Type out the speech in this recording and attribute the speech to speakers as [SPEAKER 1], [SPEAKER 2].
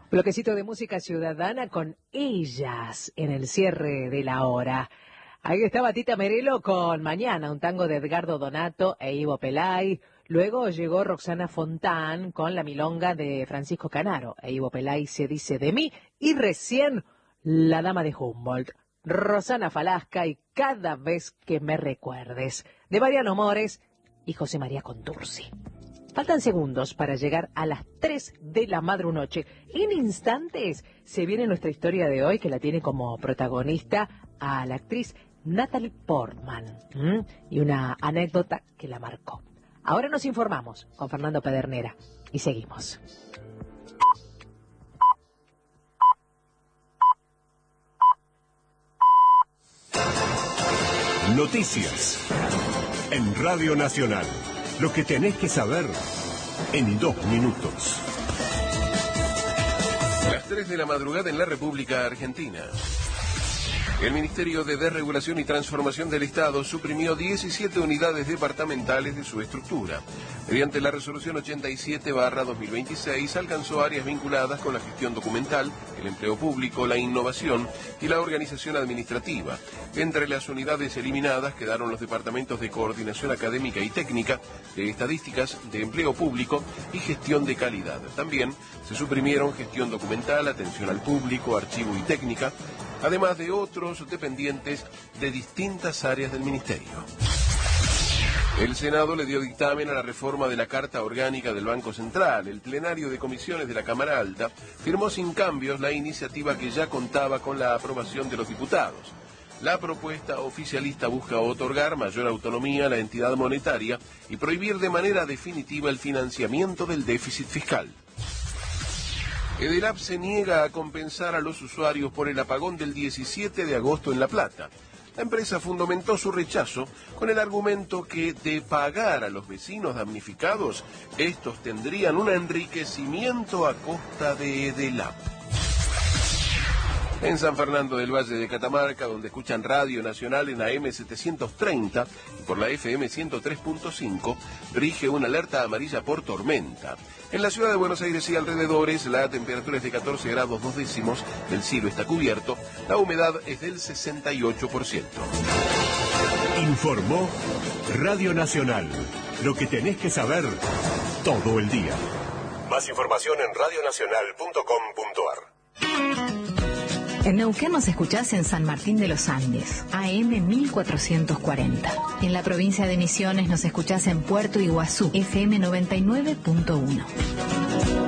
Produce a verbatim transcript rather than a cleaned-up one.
[SPEAKER 1] Bloquecito de música ciudadana con Ellas en el cierre de la hora. Ahí estaba Tita Merelo con Mañana, un tango de Edgardo Donato e Ivo Pelay. Luego llegó Roxana Fontán con La Milonga de Francisco Canaro e Ivo Pelay, Se dice de mí. Y recién La Dama de Humboldt, Rosana Falasca y Cada vez que me recuerdes, de Mariano Mores y José María Contursi. Faltan segundos para llegar a las tres de la madrunoche. En instantes se viene nuestra historia de hoy, que la tiene como protagonista a la actriz Natalie Portman. ¿Mm? Y una anécdota que la marcó. Ahora nos informamos con Fernando Pedernera y seguimos.
[SPEAKER 2] Noticias en Radio Nacional. Lo que tenés que saber en dos minutos.
[SPEAKER 3] Las tres de la madrugada en la República Argentina. El Ministerio de Desregulación y Transformación del Estado suprimió diecisiete unidades departamentales de su estructura. Mediante la resolución ochenta y siete barra dos mil veintiséis alcanzó áreas vinculadas con la gestión documental, el empleo público, la innovación y la organización administrativa. Entre las unidades eliminadas quedaron los departamentos de coordinación académica y técnica, de estadísticas, de empleo público y gestión de calidad. También se suprimieron gestión documental, atención al público, archivo y técnica, además de otros dependientes de distintas áreas del Ministerio. El Senado le dio dictamen a la reforma de la Carta Orgánica del Banco Central. El plenario de comisiones de la Cámara Alta firmó sin cambios la iniciativa que ya contaba con la aprobación de los diputados. La propuesta oficialista busca otorgar mayor autonomía a la entidad monetaria y prohibir de manera definitiva el financiamiento del déficit fiscal. Edelap se niega a compensar a los usuarios por el apagón del diecisiete de agosto en La Plata. La empresa fundamentó su rechazo con el argumento que de pagar a los vecinos damnificados, estos tendrían un enriquecimiento a costa de Edelap. En San Fernando del Valle de Catamarca, donde escuchan Radio Nacional en A M setecientos treinta y por la F M ciento tres punto cinco, rige una alerta amarilla por tormenta. En la ciudad de Buenos Aires y alrededores, la temperatura es de catorce grados dos décimos, el cielo está cubierto, la humedad es del sesenta y ocho por ciento.
[SPEAKER 2] Informó Radio Nacional. Lo que tenés que saber todo el día. Más información en radio nacional punto com punto ar.
[SPEAKER 4] En Neuquén nos escuchás en San Martín de los Andes, A M mil cuatrocientos cuarenta. En la provincia de Misiones nos escuchás en Puerto Iguazú, F M noventa y nueve punto uno.